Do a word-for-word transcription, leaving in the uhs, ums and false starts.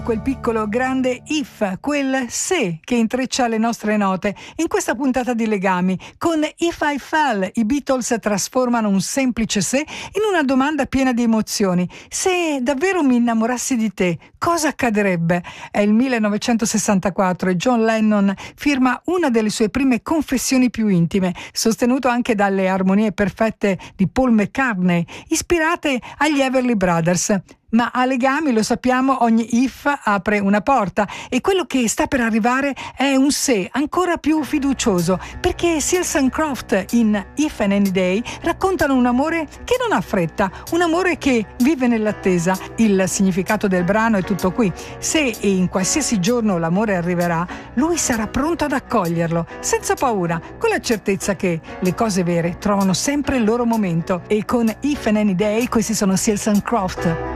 Quel piccolo grande if, quel se che intreccia le nostre note. In questa puntata di Legami, con If I Fell, i Beatles trasformano un semplice se in una domanda piena di emozioni. Se davvero mi innamorassi di te, cosa accadrebbe? È il millenovecentosessantaquattro e John Lennon firma una delle sue prime confessioni più intime, sostenuto anche dalle armonie perfette di Paul McCartney, ispirate agli Everly Brothers. Ma a Legami, lo sappiamo, ogni if apre una porta e quello che sta per arrivare è un se ancora più fiducioso, perché Seals and Croft in If and Any Day raccontano un amore che non ha fretta, un amore che vive nell'attesa. Il significato del brano è tutto qui. Se e in qualsiasi giorno l'amore arriverà, lui sarà pronto ad accoglierlo, senza paura, con la certezza che le cose vere trovano sempre il loro momento. E con If and Any Day questi sono Seals and Croft.